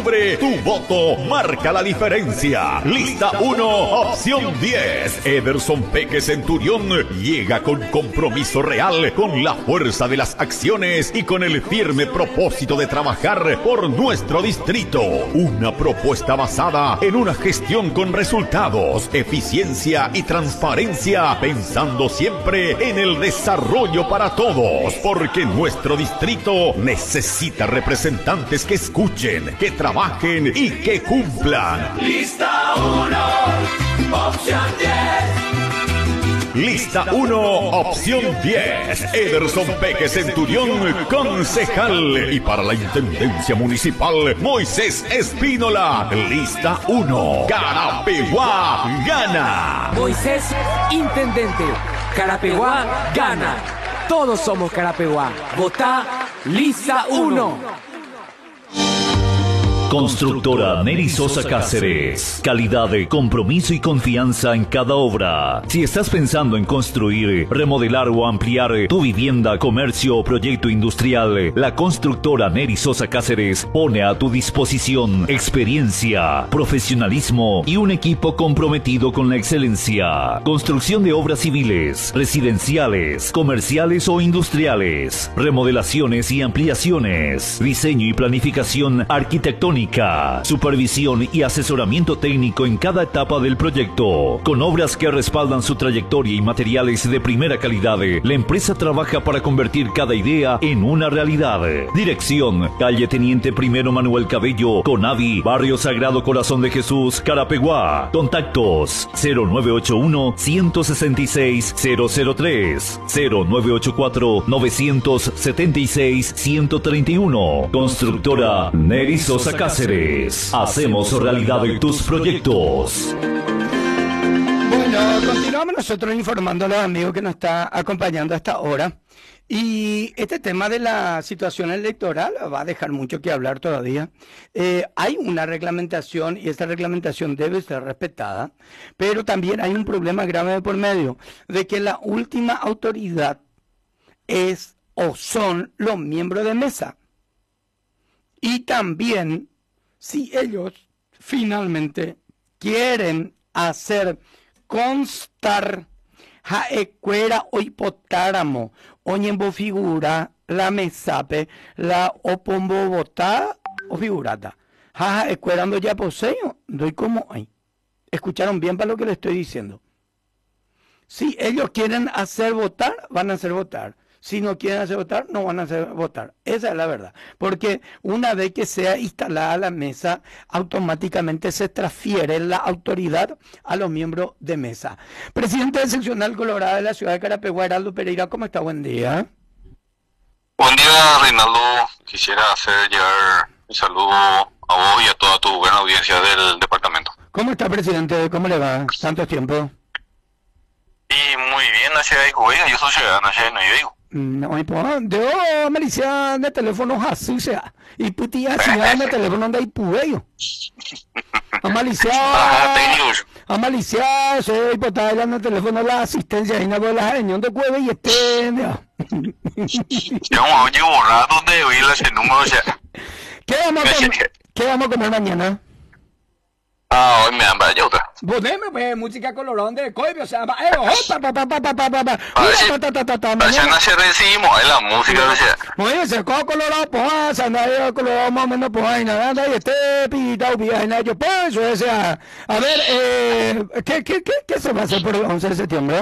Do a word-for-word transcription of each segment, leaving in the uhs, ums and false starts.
octubre, tu voto marca la diferencia. Lista uno, opción diez. Ederson Peque Centurión llega con compromiso real, con la fuerza de las acciones y con el firme propósito de trabajar por nuestro distrito. Una propuesta basada en una gestión con resultados, eficiencia y transparencia, pensando siempre en el desarrollo para todos, porque nuestro distrito necesita representantes que escuchen, que trabajen y que cumplan. Lista uno, opción diez. Lista uno, opción diez. Ederson Peque Centurión, concejal. Y para la Intendencia Municipal, Moisés Espínola. Lista uno. Carapeguá gana. Moisés, intendente. Carapeguá gana. Todos somos Carapeguá. Votá Lista uno. Constructora Neri Sosa Cáceres. Calidad, compromiso y confianza en cada obra. Si estás pensando en construir, remodelar o ampliar tu vivienda, comercio o proyecto industrial, la constructora Neri Sosa Cáceres pone a tu disposición experiencia, profesionalismo y un equipo comprometido con la excelencia. Construcción de obras civiles, residenciales, comerciales o industriales, remodelaciones y ampliaciones, diseño y planificación arquitectónica, supervisión y asesoramiento técnico en cada etapa del proyecto. Con obras que respaldan su trayectoria y materiales de primera calidad, la empresa trabaja para convertir cada idea en una realidad. Dirección: calle Teniente Primero Manuel Cabello, Conavi, Barrio Sagrado Corazón de Jesús, Carapeguá. Contactos: cero nueve ocho uno, uno seis seis, cero cero tres, cero nueve ocho cuatro, nueve siete seis, uno tres uno. Constructora Neri Sosa Cáceres. Hacemos realidad de tus proyectos. Bueno, continuamos nosotros informando a los amigos que nos están acompañando a esta hora. Y este tema de la situación electoral va a dejar mucho que hablar todavía. Eh, hay una reglamentación y esta reglamentación debe ser respetada, pero también hay un problema grave de por medio, de que la última autoridad es o son los miembros de mesa. Y también, si ellos finalmente quieren hacer constar jaecuera o hipotáramo, oñembo figura, la mesape, la opombo votada o figurata. Jaecuerando ya poseo, doy como hay. ¿Escucharon bien para lo que les estoy diciendo? Si ellos quieren hacer votar, van a hacer votar. Si no quieren hacer votar, no van a hacer votar. Esa es la verdad. Porque una vez que sea instalada la mesa, automáticamente se transfiere la autoridad a los miembros de mesa. Presidente del Seccional Colorado de la ciudad de Carapeguá, Heraldo Pereira, ¿cómo está? Buen día. Buen día, Reinaldo. Quisiera hacer llegar mi saludo a vos y a toda tu buena audiencia del departamento. ¿Cómo está, presidente? ¿Cómo le va? ¿Tanto tiempo? Y muy bien, hacia ahí, yo soy ciudadano, hacia ahí no digo. No, pues, yo Malicia de teléfono así sea. Y putia ciudad de teléfono anda y pueyo. A Malicia. A Malicia, soy hipoteca de teléfono la asistencia y no la reunión de cueve y este. Yo oye borrar donde oí ese número, o sea. ¿Qué vamos a comer? ¿Qué vamos a comer mañana? Ah, hoy me dan vaya otra. Poneme, pues, música colorón de coibio, o sea, eh, opa, pa, pa, pa, pa, pa, pa, pa. Mañana se recibimos, es la música, o sea. Oye, se cojo colorado, pues, anda, colorado más o menos, pues, ahí nada, y este pillita, pilla, y nada, yo, pues, o sea, a ver, eh, ¿qué, qué, qué, qué se va a hacer por el once de septiembre?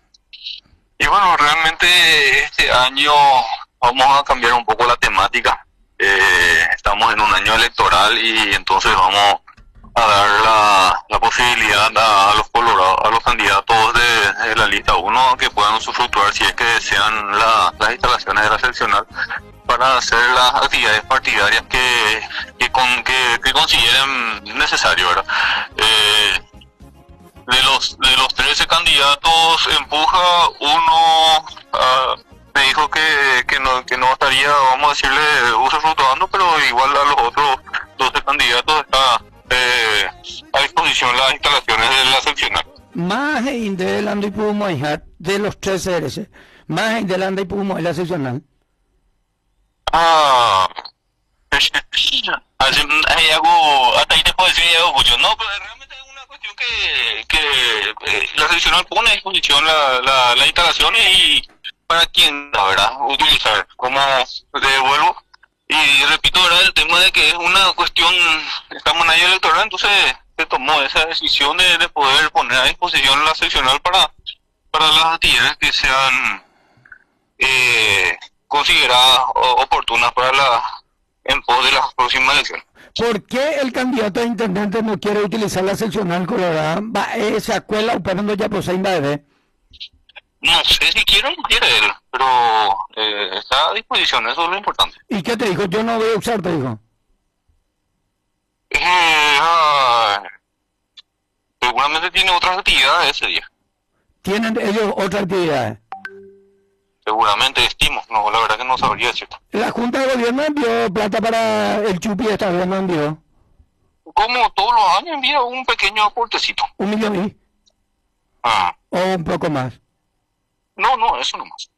Y bueno, realmente este año vamos a cambiar un poco la temática. Eh, estamos en un año electoral y entonces vamos a dar la, la posibilidad a, a los colorados, a los candidatos de, de la lista uno que puedan usufructuar, si es que desean la, las instalaciones de la seccional, para hacer las actividades partidarias que que, con, que, que consideren necesario, ¿verdad? Eh, de los de los trece candidatos empuja uno, uh, me dijo que, que no que no estaría, vamos a decirle, usufructuando, pero igual a los otros doce candidatos está Eh, a disposición las instalaciones de la seccional. Más de la y pudo de los tres C R S, más de la y pudo la seccional. Ah, Así, hay algo, hasta ahí te puedo decir, hay algo mucho. No, pero realmente es una cuestión que, que eh, la seccional pone a disposición la, la, las instalaciones y para quien, la verdad, utilizar. Como devuelvo, y repito, ¿verdad? El tema de que es una cuestión, estamos en año electoral, entonces se tomó esa decisión de, de poder poner a disposición la seccional para, para las actividades que sean eh, consideradas oportunas para la en pos de las próximas elecciones. ¿Por qué el candidato a intendente no quiere utilizar la seccional colorada? Va, eh, se acuela operando ya por seis de No sé si quiere o no quiere él, pero eh, está a disposición, eso es lo importante. ¿Y qué te dijo? Yo no voy a usar, te dijo. Eh, ah, seguramente tiene otras actividades ese día. ¿Tienen ellos otras actividades? Seguramente, estimo. No, la verdad que no sabría decirte. ¿La Junta de Gobierno envió plata para el Chupi esta vez? ¿No envió? Como todos los años envía un pequeño aportecito. ¿Un millón y? Ah. ¿O un poco más? No, no, eso nomás.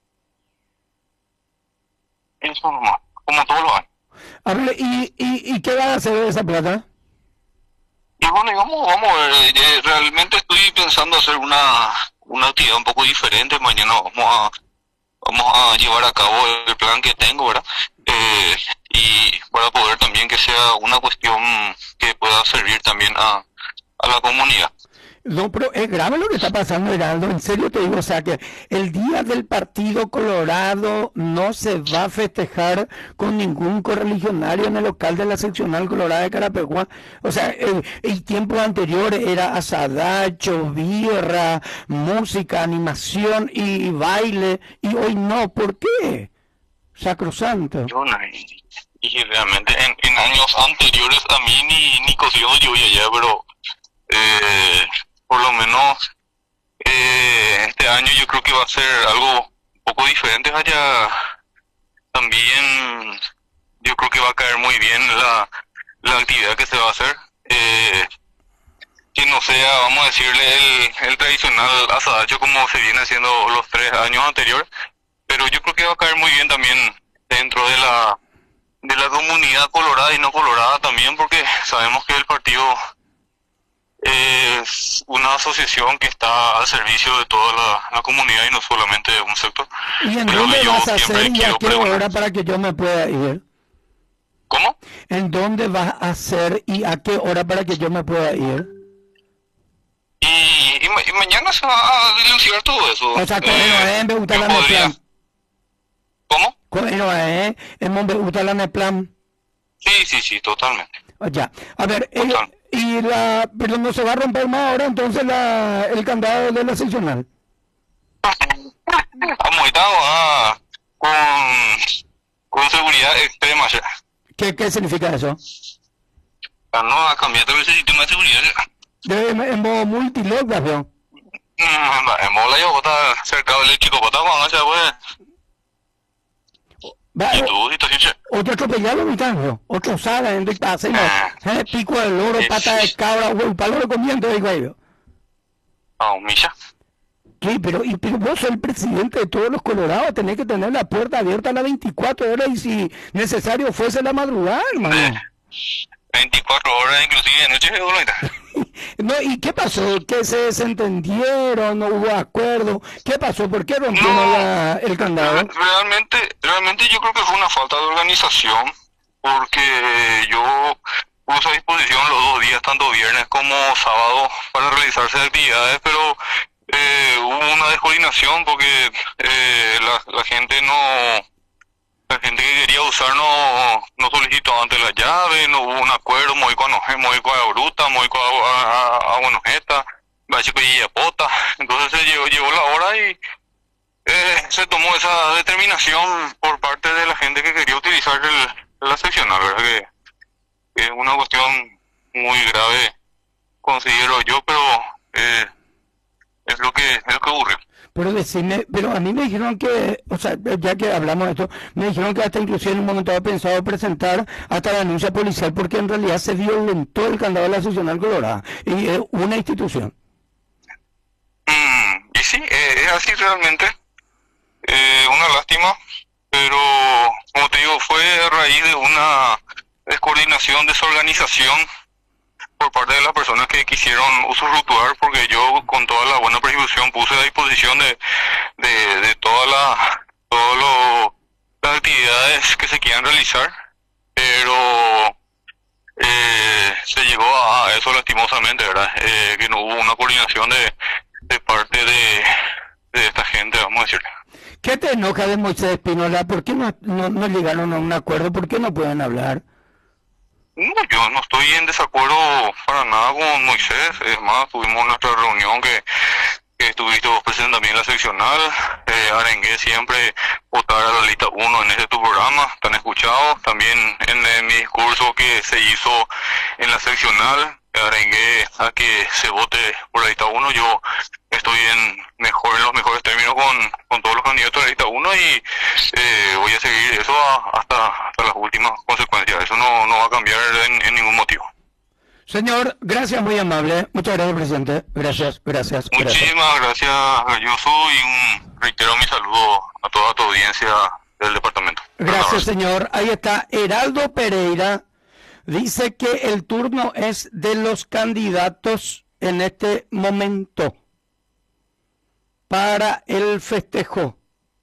Eso nomás. Como todos los años. A ver, ¿y, y, y qué va a hacer de esa plata? Y bueno, y vamos, vamos a ver. Eh, realmente estoy pensando hacer una, una actividad un poco diferente. Mañana vamos a... Vamos a llevar a cabo el plan que tengo, ¿verdad? Eh, y para poder también que sea una cuestión que pueda servir también a, a la comunidad. No, pero es grave lo que está pasando, Heraldo. En serio te digo, o sea, que el día del Partido Colorado no se va a festejar con ningún correligionario en el local de la seccional colorada de Carapeguá. O sea, el, el tiempo anterior era asadacho, birra, música, animación y baile, y hoy no. ¿Por qué? Sacrosanto. Yo no, y, y realmente en, en años anteriores a mí ni, ni cocido lluvia ya, pero... Eh, por lo menos eh, este año yo creo que va a ser algo un poco diferente allá. También yo creo que va a caer muy bien la, la actividad que se va a hacer. Eh, que no sea, vamos a decirle, el, el tradicional asadacho como se viene haciendo los tres años anteriores. Pero yo creo que va a caer muy bien también dentro de la, de la comunidad colorada y no colorada también, porque sabemos que el partido... es una asociación que está al servicio de toda la, la comunidad y no solamente de un sector. ¿Y en Pero dónde yo vas a siempre hacer y a quiero qué preguntar. hora para que yo me pueda ir? ¿Cómo? ¿En dónde vas a hacer y a qué hora para que yo me pueda ir? Y, y, ma- y mañana se va a dilucidar todo eso. O sea, con eh, me gusta yo la podría- Neplan. ¿Cómo? Con eh, en me gusta la Neplan. Sí, sí, sí, totalmente. Ya. A ver, eh, Total. y la, pero no se va a romper más ahora entonces la, el candado de la seccional. Vamos, estamos ah, con, con seguridad extrema ya. ¿Qué, qué significa eso? Ah, no, a cambiar todo ese sistema de seguridad ya. De, en modo multilocación. Mm, va, en mola yo, está cercado eléctrico, está con esa, pues. Va, Y o- tu situación ya. otro atropellado, mi tanto. Otro saga, en hacemos eh, pico de loro, Sí, pata de sí. cabra, huevo, palo de comiendo, digo yo. Ah, humilla. Sí, pero, y, pero vos sos el presidente de todos los colorados, tenés que tener la puerta abierta a las veinticuatro horas y si necesario fuese la madrugada, hermano. veinticuatro horas, inclusive de noche, bonita. No, ¿y qué pasó? ¿Que se desentendieron? ¿No hubo acuerdo? ¿Qué pasó? ¿Por qué rompieron No. la- el candado? Realmente, realmente yo creo que fue una falta de organización, porque yo puse a disposición los dos días, tanto viernes como sábado, para realizarse actividades, pero eh, hubo una descoordinación porque eh, la, la gente no, la gente que quería usar no, no solicitó antes la llave, no hubo un acuerdo, muy con muy con bruta, muy con a Buenojeta, básico y Yapota, entonces se llegó, llegó la hora y eh, se tomó esa determinación por parte de la gente que quería utilizar el, la seccional, ¿verdad? Que, que es una cuestión muy grave, considero yo, pero eh, es lo que es lo que ocurrió. Pero decime, pero a mí me dijeron que, o sea, ya que hablamos de esto, me dijeron que hasta inclusive en un momento había pensado presentar hasta la denuncia policial porque en realidad se violentó el candado de la seccional colorada y es una institución. Mm, y sí, eh, es así realmente, eh, una lástima, pero como te digo, fue a raíz de una descoordinación, desorganización por parte de las personas que quisieron usufructuar, porque yo con toda la buena predisposición puse a disposición de, de, de todas la, todo lo, las actividades que se quieran realizar, pero eh, se llegó a eso lastimosamente, ¿verdad? Eh, que no hubo una coordinación de, de parte de, de esta gente, vamos a decirle. ¿Qué te enoja de Moisés Espínola? ¿Por qué no, no, no llegaron a un acuerdo? ¿Por qué no pueden hablar? No, yo no estoy en desacuerdo para nada con Moisés. Es más, tuvimos nuestra reunión que, que estuviste vos presente también en la seccional. Eh, arengué siempre votar a la lista uno en este tu programa, tan escuchado. También en, en mi discurso que se hizo en la seccional, arengué a que se vote por la lista uno. Yo estoy en mejor en los mejores términos con, con todos los candidatos de la lista uno y eh, voy a seguir eso a, hasta, hasta las últimas consecuencias. Eso no, no va a cambiar en, en ningún motivo. Señor, gracias, muy amable. Muchas gracias, presidente. Gracias, gracias. Muchísimas gracias, Galloso, y un, reitero mi saludo a toda tu audiencia del departamento. Gracias, señor. Ahí está Heraldo Pereira. Dice que el turno es de los candidatos en este momento para el festejo.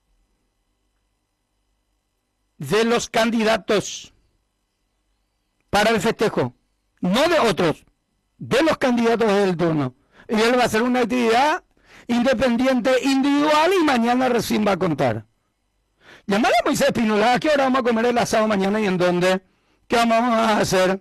De los candidatos para el festejo. No de otros, de los candidatos del turno. Y él va a hacer una actividad independiente, individual, y mañana recién va a contar. Llamar a Moisés Espínola, ¿a qué hora vamos a comer el asado mañana y en dónde? ¿Qué vamos a hacer?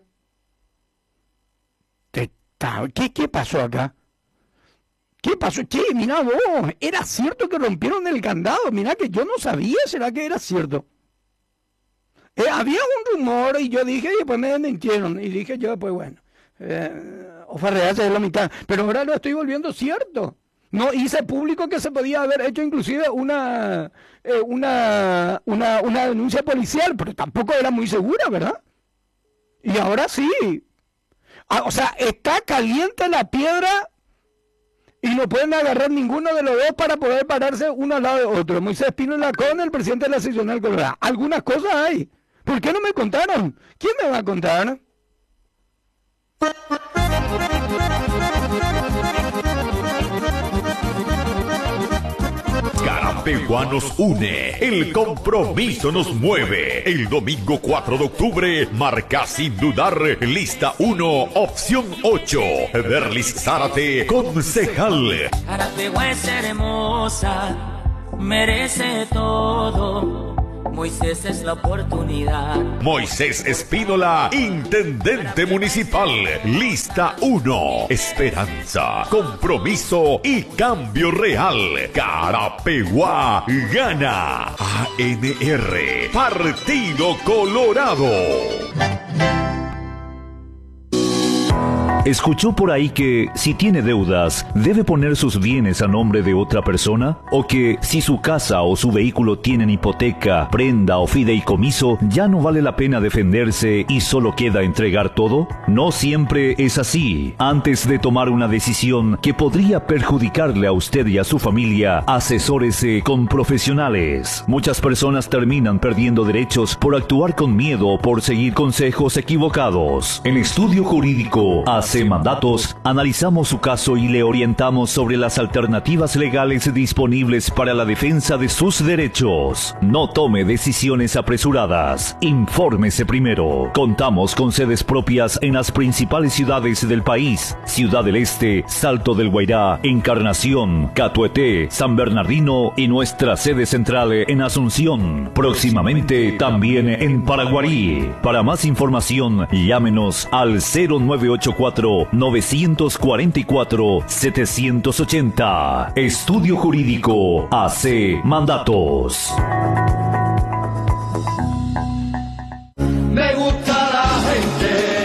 ¿Qué, qué pasó acá? ¿Qué pasó? Che, mira vos, era cierto que rompieron el candado. Mira que yo no sabía, ¿será que era cierto? Eh, había un rumor y yo dije, y después me desmintieron. Y dije yo, pues bueno, eh, ofarrearse de la mitad. Pero ahora lo estoy volviendo cierto. No hice público que se podía haber hecho inclusive una, eh, una, una, una denuncia policial, pero tampoco era muy segura, ¿verdad? Y ahora sí. Ah, o sea, está caliente la piedra y no pueden agarrar ninguno de los dos para poder pararse uno al lado de otro. Moisés Espínola con el presidente de la seccional Colorada. Algunas cosas hay. ¿Por qué no me contaron? ¿Quién me va a contar? Carapeguá nos une, el compromiso nos mueve. El domingo cuatro de octubre marca sin dudar lista uno, opción ocho. Berlis Zárate, concejal. Carapeguá es hermosa, merece todo. Moisés es la oportunidad. Moisés Espínola, intendente municipal. Lista uno. Esperanza, compromiso y cambio real. Carapeguá gana. A N R, Partido Colorado. ¿Escuchó por ahí que si tiene deudas, debe poner sus bienes a nombre de otra persona? ¿O que si su casa o su vehículo tienen hipoteca, prenda o fideicomiso, ya no vale la pena defenderse y solo queda entregar todo? No siempre es así. Antes de tomar una decisión que podría perjudicarle a usted y a su familia, asesórese con profesionales. Muchas personas terminan perdiendo derechos por actuar con miedo o por seguir consejos equivocados. En Estudio Jurídico hace Mandatos, analizamos su caso y le orientamos sobre las alternativas legales disponibles para la defensa de sus derechos. No tome decisiones apresuradas. Infórmese primero. Contamos con sedes propias en las principales ciudades del país: Ciudad del Este, Salto del Guairá, Encarnación, Catueté, San Bernardino y nuestra sede central en Asunción. Próximamente también en Paraguarí. Para más información, llámenos al cero nueve ocho cuatro, nueve cuatro cuatro, siete ocho cero. Estudio Jurídico hace Mandatos. Me gusta la gente. Si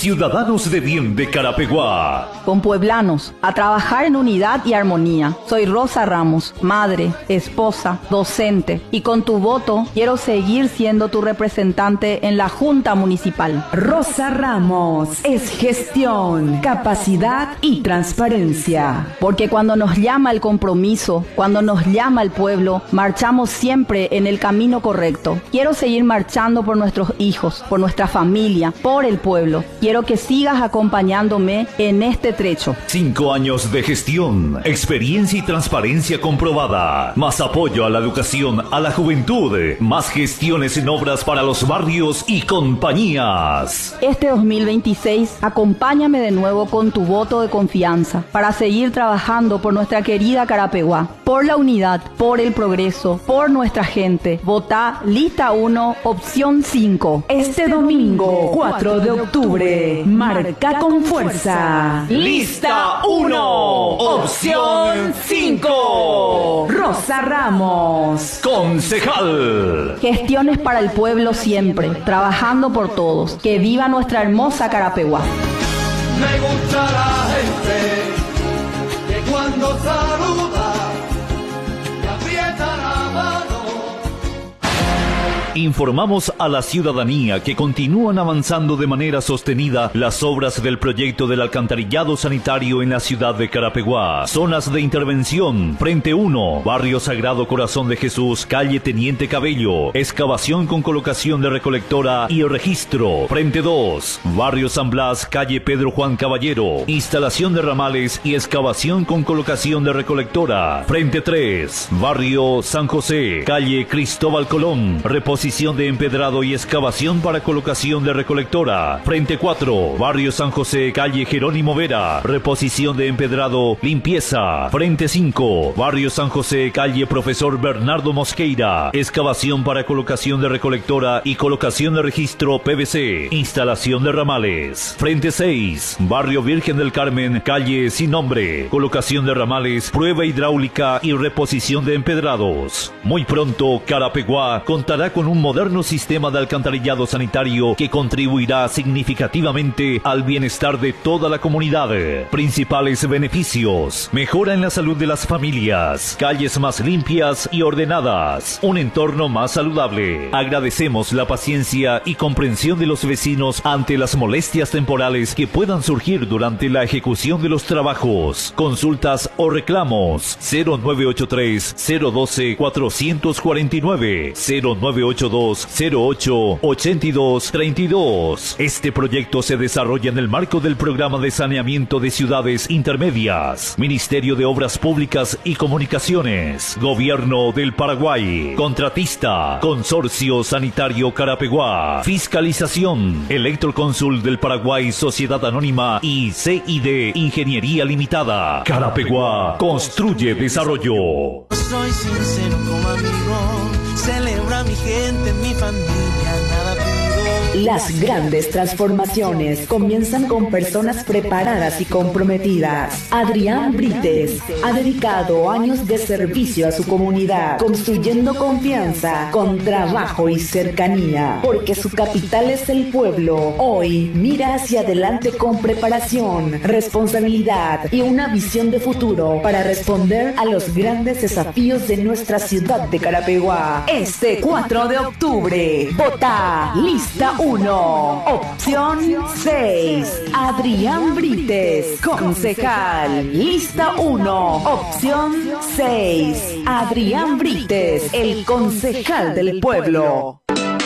Ciudadanos de Bien de Carapeguá. Con pueblanos, a trabajar en unidad y armonía. Soy Rosa Ramos, madre, esposa, docente, y con tu voto quiero seguir siendo tu representante en la Junta Municipal. Rosa Ramos es gestión, capacidad y transparencia. Porque cuando nos llama el compromiso, cuando nos llama el pueblo, marchamos siempre en el camino correcto. Quiero seguir marchando por nuestros hijos, por nuestra familia, por el pueblo. Quiero que sigas acompañándome en este trecho. Cinco años de gestión, experiencia y transparencia comprobada. Más apoyo a la educación, a la juventud. Más gestiones en obras para los barrios y compañías. Este dos mil veintiséis, acompáñame de nuevo con tu voto de confianza para seguir trabajando por nuestra querida Carapeguá, por la unidad, por el progreso, por nuestra gente. Votá Lista uno, opción cinco. Este domingo, cuatro de octubre, marca con fuerza. Lista uno, opción cinco. Rosa Ramos, concejal. Gestiones para el pueblo siempre, trabajando por todos. Que viva nuestra hermosa Carapeguá. Me gusta la gente que cuando saluda le aprieta la mano. Informamos a la ciudadanía que continúan avanzando de manera sostenida las obras del proyecto del alcantarillado sanitario en la ciudad de Carapeguá. Zonas de intervención: Frente uno, Barrio Sagrado Corazón de Jesús, calle Teniente Cabello, excavación con colocación de recolectora y registro. Frente dos, Barrio San Blas, calle Pedro Juan Caballero, instalación de ramales y excavación con colocación de recolectora. Frente tres, Barrio San José, calle Cristóbal Colón, reposición de empedrado y excavación para colocación de recolectora. Frente cuatro, Barrio San José, calle Jerónimo Vera, reposición de empedrado, limpieza. Frente cinco, Barrio San José, calle Profesor Bernardo Mosqueira, excavación para colocación de recolectora y colocación de registro P V C, instalación de ramales. Frente seis, Barrio Virgen del Carmen, calle Sin Nombre, colocación de ramales, prueba hidráulica y reposición de empedrados. Muy pronto, Carapeguá contará con un moderno sistema de alcantarillado sanitario que contribuirá significativamente al bienestar de toda la comunidad. Principales beneficios: mejora en la salud de las familias, calles más limpias y ordenadas, un entorno más saludable. Agradecemos la paciencia y comprensión de los vecinos ante las molestias temporales que puedan surgir durante la ejecución de los trabajos. Consultas o reclamos: cero nueve ocho tres, cero uno dos, cuatro cuatro nueve, cero nueve ocho dos, cero ocho, ocho dos tres dos. Este proyecto se desarrolla en el marco del Programa de Saneamiento de Ciudades Intermedias, Ministerio de Obras Públicas y Comunicaciones, Gobierno del Paraguay. Contratista: Consorcio Sanitario Carapeguá. Fiscalización: Electroconsul del Paraguay, Sociedad Anónima y C I D Ingeniería Limitada. Carapeguá construye desarrollo. Soy sincero como amigo, celebra mi gente, mi familia, nada pido. Las grandes transformaciones comienzan con personas preparadas y comprometidas. Adrián Brites ha dedicado años de servicio a su comunidad, construyendo confianza con trabajo y cercanía, porque su capital es el pueblo. Hoy mira hacia adelante con preparación, responsabilidad y una visión de futuro para responder a los grandes desafíos de nuestra ciudad de Carapeguá. Este cuatro de octubre, vota Lista uno, opción seis, Adrián Brites, concejal. Lista uno, opción seis, Adrián Brites, el concejal del pueblo.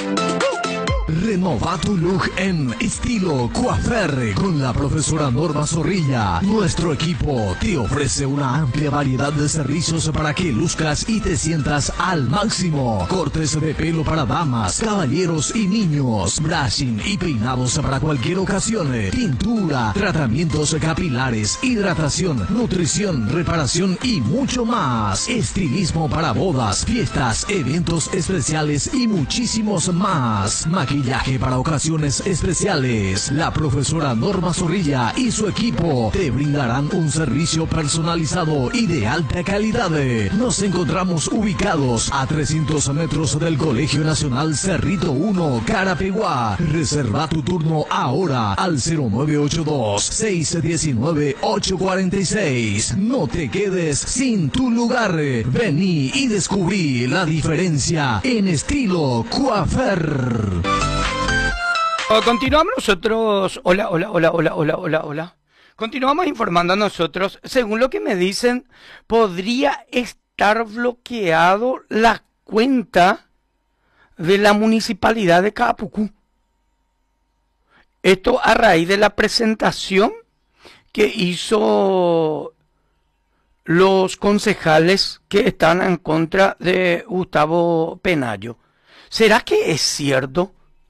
Renova tu look en estilo coafer con la profesora Norma Zorrilla. Nuestro equipo te ofrece una amplia variedad de servicios para que luzcas y te sientas al máximo. Cortes de pelo para damas, caballeros y niños, brushing y peinados para cualquier ocasión, pintura, tratamientos capilares, hidratación, nutrición, reparación y mucho más. Estilismo para bodas, fiestas, eventos especiales y muchísimos más. Maquillaje traje para ocasiones especiales. La profesora Norma Zorrilla y su equipo te brindarán un servicio personalizado y de alta calidad. Nos encontramos ubicados a trescientos metros del Colegio Nacional Cerrito uno, Carapeguá. Reserva tu turno ahora al cero nueve ocho dos, seis uno nueve, ocho cuatro seis. No te quedes sin tu lugar. Vení y descubrí la diferencia en estilo Coafer. Continuamos nosotros. Hola, hola, hola, hola, hola, hola, hola. Continuamos informando a nosotros. Según lo que me dicen, podría estar bloqueado la cuenta de la municipalidad de Caapucú. Esto a raíz de la presentación que hizo los concejales que están en contra de Gustavo Penayo. ¿Será que es cierto?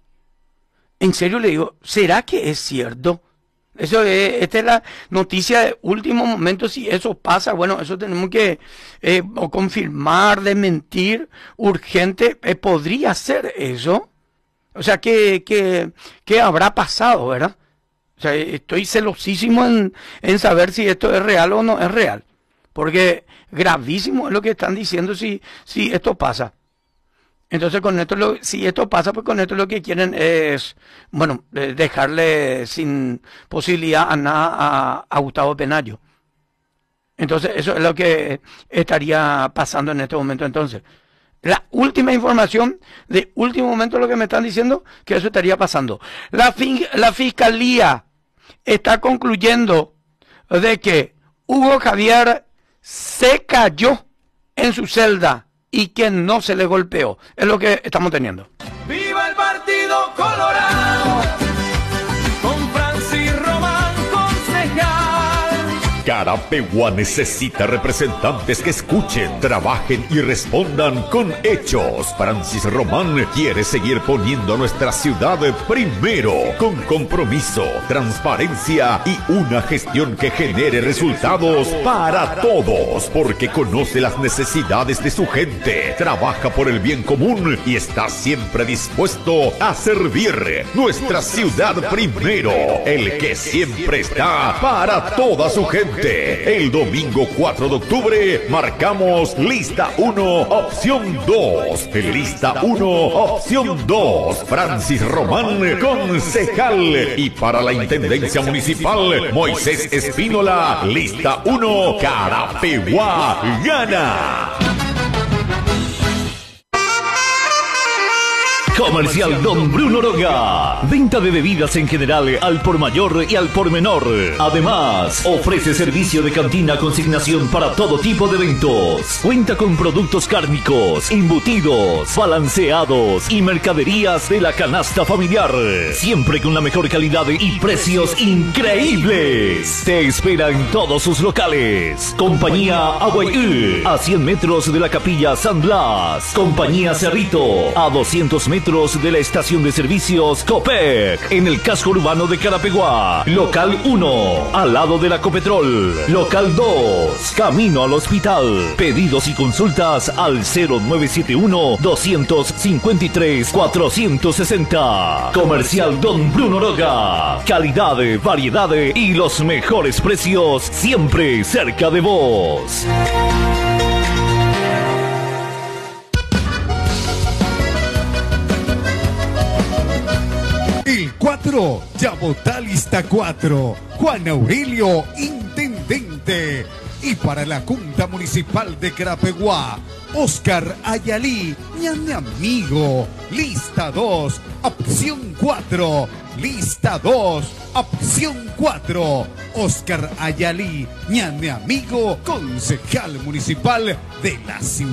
En serio le digo, ¿será que es cierto? Eso es, esta es la noticia de último momento. Si eso pasa, bueno, eso tenemos que eh, o confirmar, desmentir, urgente. Eh, podría ser eso. O sea, ¿qué, qué, qué habrá pasado, verdad? O sea, estoy celosísimo en, en saber si esto es real o no es real. Porque gravísimo es lo que están diciendo si, si esto pasa. Entonces, con esto lo, si esto pasa, pues con esto lo que quieren es, bueno, dejarle sin posibilidad a nada a, a Gustavo Penayo. Entonces, eso es lo que estaría pasando en este momento. Entonces, la última información de último momento, lo que me están diciendo, que eso estaría pasando. La, fin, la Fiscalía está concluyendo de que Hugo Javier se cayó en su celda y que no se le golpeó. Es lo que estamos teniendo. ¡Viva el Partido Colorado! Con Francis Román, concejal. Carapeguá necesita representantes que escuchen, trabajen y respondan con hechos. Francis Román quiere seguir poniendo a nuestra ciudad primero, con compromiso, transparencia y una gestión que genere resultados para todos, porque conoce las necesidades de su gente, trabaja por el bien común y está siempre dispuesto a servir. Nuestra ciudad primero, el que siempre está para toda su gente. El domingo cuatro de octubre marcamos lista uno, opción dos. Lista uno, opción dos. Francis Román, concejal. Y para la Intendencia Municipal, Moisés Espínola, lista uno, Carapeguá gana. Comercial Don Bruno Roga. Venta de bebidas en general al por mayor y al por menor. Además, ofrece servicio de cantina consignación para todo tipo de eventos. Cuenta con productos cárnicos, embutidos, balanceados y mercaderías de la canasta familiar. Siempre con la mejor calidad y precios increíbles. Te espera en todos sus locales. Compañía Aguayú, a cien metros de la Capilla San Blas. Compañía Cerrito, a doscientos metros de la estación de servicios Copec, en el casco urbano de Carapeguá. Local uno, al lado de la Copetrol. Local dos, camino al hospital. Pedidos y consultas al cero nueve siete uno, dos cinco tres, cuatro seis cero. Comercial Don Bruno Roga. Calidad, variedad y los mejores precios siempre cerca de vos. cuatro, ya vota lista cuatro. Juan Aurelio, intendente. Y para la Junta Municipal de Carapeguá, Oscar Ayalí, ñame amigo. Lista dos, opción cuatro. Lista dos, opción cuatro. Oscar Ayalí, ñame amigo, concejal municipal de la ciudad.